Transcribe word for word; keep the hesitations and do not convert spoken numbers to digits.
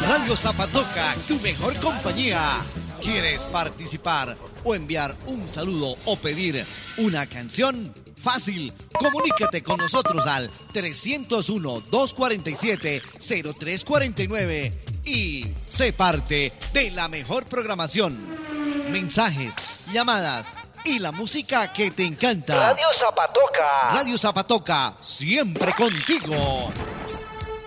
Radio Zapatoca, tu mejor compañía. ¿Quieres participar o enviar un saludo o pedir una canción? Fácil, comunícate con nosotros al trescientos uno, doscientos cuarenta y siete, cero tres cuarenta y nueve y sé parte de la mejor programación. Mensajes, llamadas y la música que te encanta. Radio Zapatoca. Radio Zapatoca, siempre contigo.